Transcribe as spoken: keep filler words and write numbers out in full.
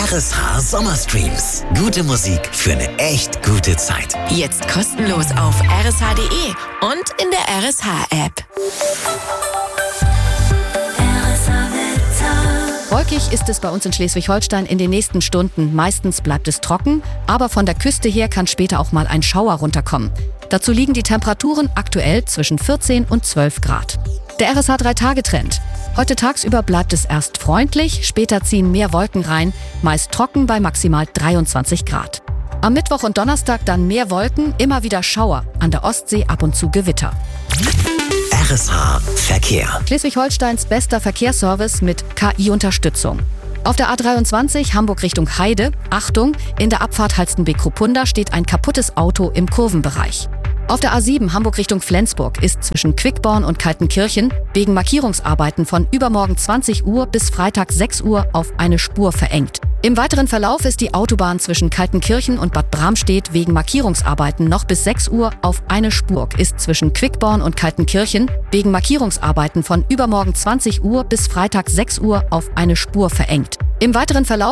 R S H Sommerstreams. Gute Musik für eine echt gute Zeit. Jetzt kostenlos auf r s h punkt d e und in der R S H-App. Wolkig ist es bei uns in Schleswig-Holstein in den nächsten Stunden. Meistens bleibt es trocken, aber von der Küste her kann später auch mal ein Schauer runterkommen. Dazu liegen die Temperaturen aktuell zwischen vierzehn und zwölf Grad. Der R S H drei Tage Trend. Heute tagsüber bleibt es erst freundlich, später ziehen mehr Wolken rein, meist trocken bei maximal dreiundzwanzig Grad. Am Mittwoch und Donnerstag dann mehr Wolken, immer wieder Schauer, an der Ostsee ab und zu Gewitter. R S H Verkehr. Schleswig-Holsteins bester Verkehrsservice mit K I-Unterstützung. Auf der A dreiundzwanzig Hamburg Richtung Heide, Achtung, in der Abfahrt Halstenbek-Kruppunda steht ein kaputtes Auto im Kurvenbereich. Auf der A sieben Hamburg Richtung Flensburg ist zwischen Quickborn und Kaltenkirchen wegen Markierungsarbeiten von übermorgen zwanzig Uhr bis Freitag sechs Uhr auf eine Spur verengt. Im weiteren Verlauf ist die Autobahn zwischen Kaltenkirchen und Bad Bramstedt wegen Markierungsarbeiten noch bis sechs Uhr auf eine Spur, ist zwischen Quickborn und Kaltenkirchen wegen Markierungsarbeiten von übermorgen zwanzig Uhr bis Freitag sechs Uhr auf eine Spur verengt. Im weiteren Verlauf